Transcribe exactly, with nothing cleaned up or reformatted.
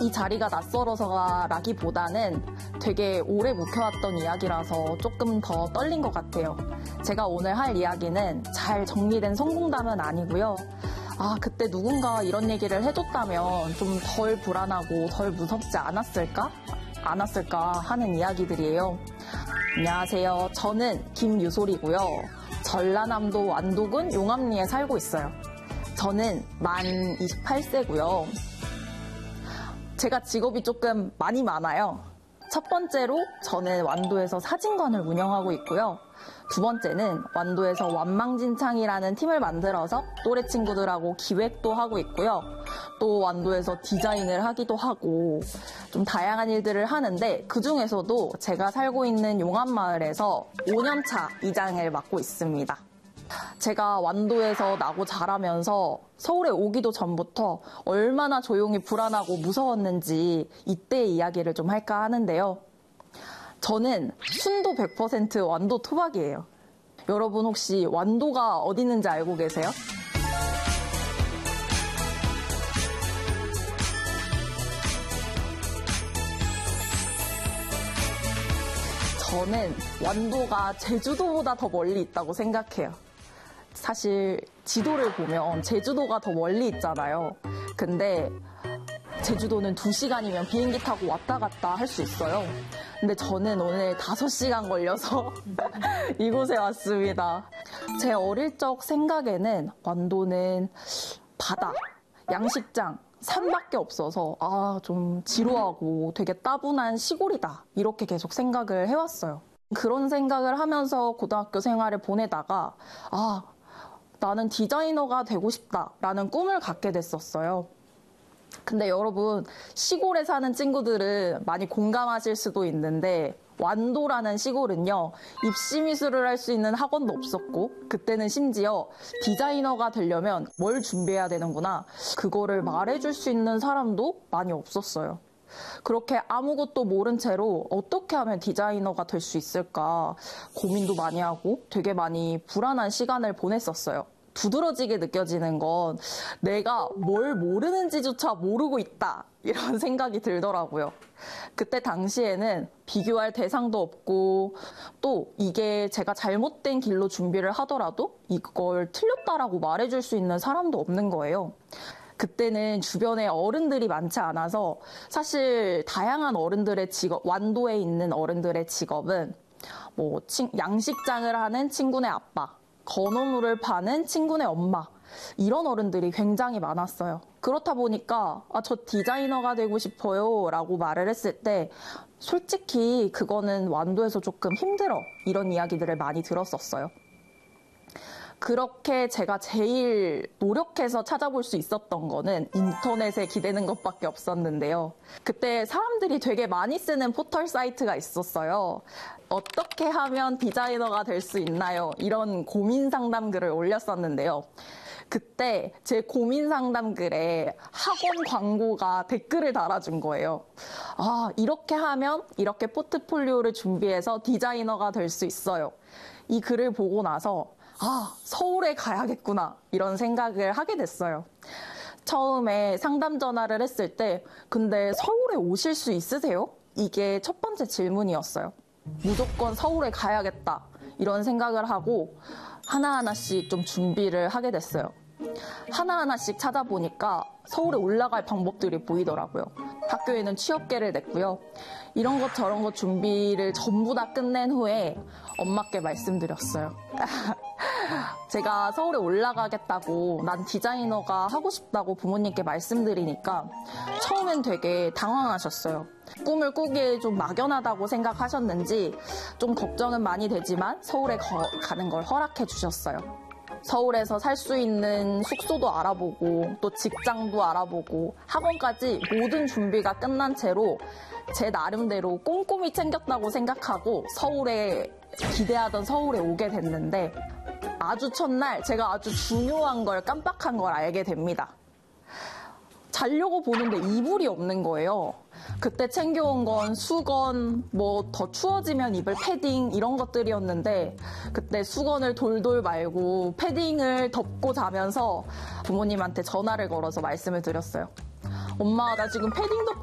이 자리가 낯설어서라기보다는 되게 오래 묵혀왔던 이야기라서 조금 더 떨린 것 같아요. 제가 오늘 할 이야기는 잘 정리된 성공담은 아니고요. 아, 그때 누군가 이런 얘기를 해줬다면 좀 덜 불안하고 덜 무섭지 않았을까? 않았을까 하는 이야기들이에요. 안녕하세요. 저는 김유솔이고요. 전라남도 완도군 용암리에 살고 있어요. 저는 만 이십팔 세고요. 제가 직업이 조금 많이 많아요. 첫 번째로 저는 완도에서 사진관을 운영하고 있고요. 두 번째는 완도에서 완망진창이라는 팀을 만들어서 또래 친구들하고 기획도 하고 있고요. 또 완도에서 디자인을 하기도 하고 좀 다양한 일들을 하는데 그중에서도 제가 살고 있는 용암마을에서 오 년 차 이장을 맡고 있습니다. 제가 완도에서 나고 자라면서 서울에 오기도 전부터 얼마나 조용히 불안하고 무서웠는지 이때의 이야기를 좀 할까 하는데요. 저는 순도 백 퍼센트 완도 토박이에요. 여러분 혹시 완도가 어디 있는지 알고 계세요? 저는 완도가 제주도보다 더 멀리 있다고 생각해요. 사실 지도를 보면 제주도가 더 멀리 있잖아요. 근데 제주도는 두 시간이면 비행기 타고 왔다 갔다 할 수 있어요. 근데 저는 오늘 다섯 시간 걸려서 이곳에 왔습니다. 제 어릴 적 생각에는 완도는 바다, 양식장, 산밖에 없어서 아, 좀 지루하고 되게 따분한 시골이다. 이렇게 계속 생각을 해왔어요. 그런 생각을 하면서 고등학교 생활을 보내다가 아, 나는 디자이너가 되고 싶다라는 꿈을 갖게 됐었어요. 근데 여러분, 시골에 사는 친구들은 많이 공감하실 수도 있는데 완도라는 시골은요, 입시 미술을 할 수 있는 학원도 없었고 그때는 심지어 디자이너가 되려면 뭘 준비해야 되는구나, 그거를 말해줄 수 있는 사람도 많이 없었어요. 그렇게 아무것도 모른 채로 어떻게 하면 디자이너가 될 수 있을까 고민도 많이 하고 되게 많이 불안한 시간을 보냈었어요. 두드러지게 느껴지는 건 내가 뭘 모르는지조차 모르고 있다, 이런 생각이 들더라고요. 그때 당시에는 비교할 대상도 없고 또 이게 제가 잘못된 길로 준비를 하더라도 이걸 틀렸다라고 말해줄 수 있는 사람도 없는 거예요. 그때는 주변에 어른들이 많지 않아서 사실 다양한 어른들의 직업, 완도에 있는 어른들의 직업은 뭐 양식장을 하는 친구네 아빠, 건어물을 파는 친구네 엄마, 이런 어른들이 굉장히 많았어요. 그렇다 보니까 아, 저 디자이너가 되고 싶어요 라고 말을 했을 때 솔직히 그거는 완도에서 조금 힘들어, 이런 이야기들을 많이 들었었어요. 그렇게 제가 제일 노력해서 찾아볼 수 있었던 거는 인터넷에 기대는 것밖에 없었는데요. 그때 사람들이 되게 많이 쓰는 포털 사이트가 있었어요. 어떻게 하면 디자이너가 될 수 있나요? 이런 고민 상담 글을 올렸었는데요. 그때 제 고민 상담 글에 학원 광고가 댓글을 달아준 거예요. 아, 이렇게 하면 이렇게 포트폴리오를 준비해서 디자이너가 될 수 있어요. 이 글을 보고 나서 아, 서울에 가야겠구나, 이런 생각을 하게 됐어요. 처음에 상담 전화를 했을 때 근데 서울에 오실 수 있으세요? 이게 첫 번째 질문이었어요. 무조건 서울에 가야겠다, 이런 생각을 하고 하나하나씩 좀 준비를 하게 됐어요. 하나하나씩 찾아보니까 서울에 올라갈 방법들이 보이더라고요. 학교에는 취업계를 냈고요. 이런 것 저런 것 준비를 전부 다 끝낸 후에 엄마께 말씀드렸어요. 제가 서울에 올라가겠다고, 난 디자이너가 하고 싶다고 부모님께 말씀드리니까 처음엔 되게 당황하셨어요. 꿈을 꾸기에 좀 막연하다고 생각하셨는지 좀 걱정은 많이 되지만 서울에 거, 가는 걸 허락해 주셨어요. 서울에서 살 수 있는 숙소도 알아보고 또 직장도 알아보고 학원까지 모든 준비가 끝난 채로 제 나름대로 꼼꼼히 챙겼다고 생각하고 서울에, 기대하던 서울에 오게 됐는데 아주 첫날 제가 아주 중요한 걸 깜빡한 걸 알게 됩니다. 자려고 보는데 이불이 없는 거예요. 그때 챙겨온 건 수건, 뭐 더 추워지면 입을 패딩, 이런 것들이었는데 그때 수건을 돌돌 말고 패딩을 덮고 자면서 부모님한테 전화를 걸어서 말씀을 드렸어요. 엄마, 나 지금 패딩 덮고